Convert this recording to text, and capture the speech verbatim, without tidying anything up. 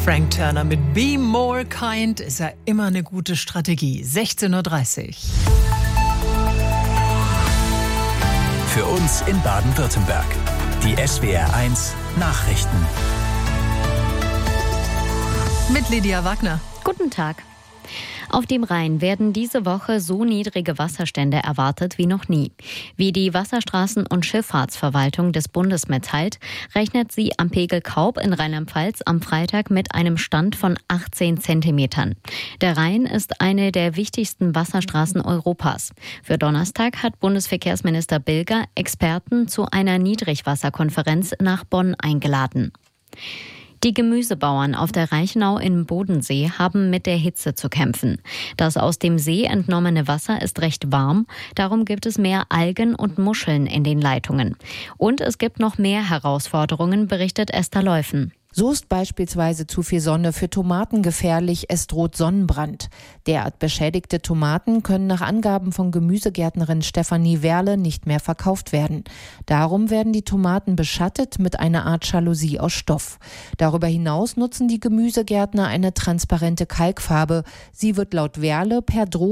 Frank Turner mit Be More Kind ist ja immer eine gute Strategie. sechzehn Uhr dreißig. Für uns in Baden-Württemberg. Die S W R eins Nachrichten. Mit Lydia Wagner. Guten Tag. Auf dem Rhein werden diese Woche so niedrige Wasserstände erwartet wie noch nie. Wie die Wasserstraßen- und Schifffahrtsverwaltung des Bundes mitteilt, rechnet sie am Pegel Kaub in Rheinland-Pfalz am Freitag mit einem Stand von achtzehn Zentimetern. Der Rhein ist eine der wichtigsten Wasserstraßen Europas. Für Donnerstag hat Bundesverkehrsminister Bilger Experten zu einer Niedrigwasserkonferenz nach Bonn eingeladen. Die Gemüsebauern auf der Reichenau im Bodensee haben mit der Hitze zu kämpfen. Das aus dem See entnommene Wasser ist recht warm, darum gibt es mehr Algen und Muscheln in den Leitungen. Und es gibt noch mehr Herausforderungen, berichtet Esther Leufen. So ist beispielsweise zu viel Sonne für Tomaten gefährlich, es droht Sonnenbrand. Derart beschädigte Tomaten können nach Angaben von Gemüsegärtnerin Stefanie Werle nicht mehr verkauft werden. Darum werden die Tomaten beschattet mit einer Art Jalousie aus Stoff. Darüber hinaus nutzen die Gemüsegärtner eine transparente Kalkfarbe. Sie wird laut Werle per Drohne